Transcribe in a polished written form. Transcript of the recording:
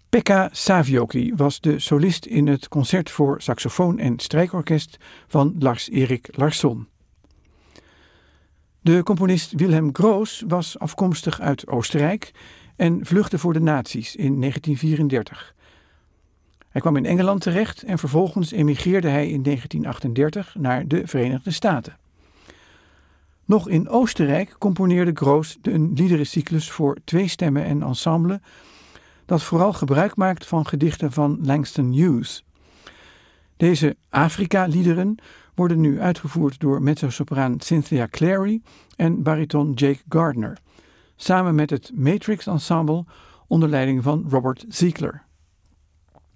Pekka Savioki was de solist in het concert voor saxofoon en strijkorkest van Lars-Erik Larsson. De componist Wilhelm Groos was afkomstig uit Oostenrijk en vluchtte voor de nazi's in 1934. Hij kwam in Engeland terecht en vervolgens emigreerde hij in 1938 naar de Verenigde Staten. Nog in Oostenrijk componeerde Groos een liederencyclus voor 2 stemmen en ensemble, dat vooral gebruik maakt van gedichten van Langston Hughes. Deze Afrika-liederen worden nu uitgevoerd door mezzosopraan Cynthia Clary en bariton Jake Gardner, samen met het Matrix Ensemble onder leiding van Robert Ziegler.